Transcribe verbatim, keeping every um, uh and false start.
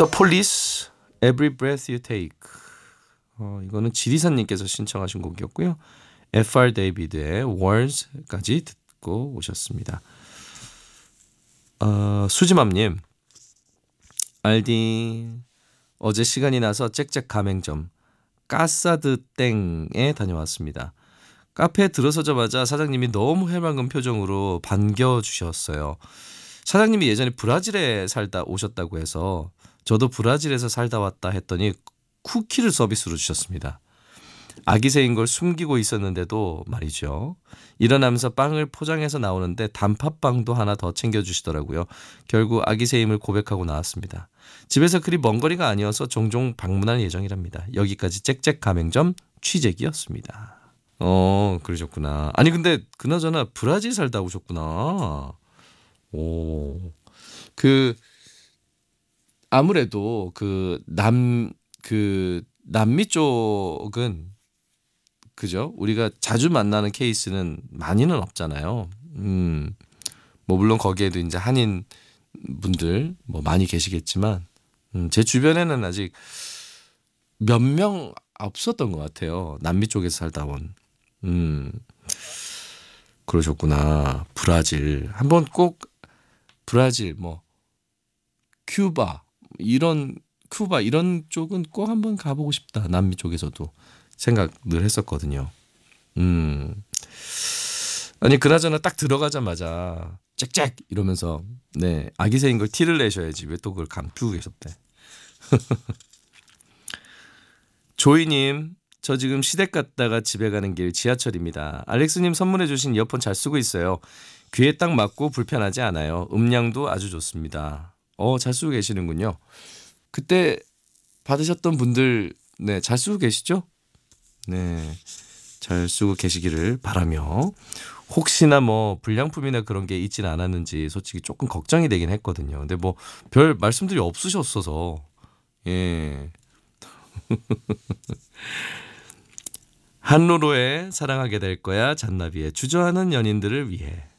The Police, Every Breath You Take. 어, 이거는 지리산님께서 신청하신 곡이었고요. 에프 알 데이비드의 Words까지 듣고 오셨습니다. 어, 수지맘님, 알디 어제 시간이 나서 짹짹 가맹점 까사드 땡에 다녀왔습니다. 카페에 들어서자마자 사장님이 너무 해맑은 표정으로 반겨주셨어요. 사장님이 예전에 브라질에 살다 오셨다고 해서 저도 브라질에서 살다 왔다 했더니 쿠키를 서비스로 주셨습니다. 아기새인 걸 숨기고 있었는데도 말이죠. 일어나면서 빵을 포장해서 나오는데 단팥빵도 하나 더 챙겨주시더라고요. 결국 아기새임을 고백하고 나왔습니다. 집에서 그리 먼 거리가 아니어서 종종 방문할 예정이랍니다. 여기까지 짹짹 가맹점 취재기였습니다. 어, 그러셨구나. 아니 근데 그나저나 브라질 살다 오셨구나. 오, 그 아무래도 그 남 그 남미 쪽은 그죠? 우리가 자주 만나는 케이스는 많이는 없잖아요. 음, 뭐 물론 거기에도 이제 한인 분들 뭐 많이 계시겠지만, 음, 제 주변에는 아직 몇 명 없었던 것 같아요. 남미 쪽에서 살다 온. 음, 그러셨구나. 브라질 한번 꼭 브라질 뭐 큐바 이런 쿠바 이런 쪽은 꼭 한번 가보고 싶다. 남미 쪽에서도 생각 늘 했었거든요. 음. 아니 그나저나 딱 들어가자마자 짹짹 이러면서 네 아기새인 걸 티를 내셔야지 왜 또 그걸 감추고 계셨대. 조이님, 저 지금 시댁 갔다가 집에 가는 길 지하철입니다. 알렉스님 선물해 주신 이어폰 잘 쓰고 있어요. 귀에 딱 맞고 불편하지 않아요. 음량도 아주 좋습니다. 어, 잘 쓰고 계시는군요. 그때 받으셨던 분들 네, 잘 쓰고 계시죠? 네, 잘 쓰고 계시기를 바라며 혹시나 뭐 불량품이나 그런 게 있지는 않았는지 솔직히 조금 걱정이 되긴 했거든요. 근데 뭐 별 말씀들이 없으셨어서 예. 한로로의 사랑하게 될 거야 잔나비의 주저하는 연인들을 위해